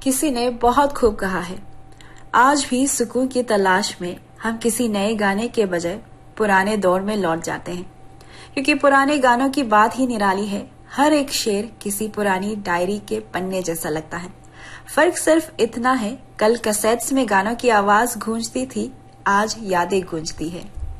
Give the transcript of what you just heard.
किसी ने बहुत खूब कहा है, आज भी सुकून की तलाश में हम किसी नए गाने के बजाय पुराने दौर में लौट जाते हैं, क्योंकि पुराने गानों की बात ही निराली है। हर एक शेर किसी पुरानी डायरी के पन्ने जैसा लगता है। फर्क सिर्फ इतना है, कल कैसेट्स में गानों की आवाज गूंजती थी, आज यादें गूंजती है।